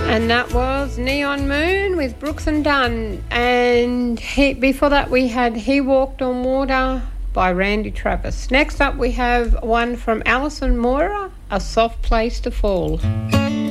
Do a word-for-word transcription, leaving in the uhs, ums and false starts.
And that was Neon Moon with Brooks and Dunn. And he, before that we had He Walked on Water by Randy Travis. Next up we have one from Alison Moira, A Soft Place to Fall.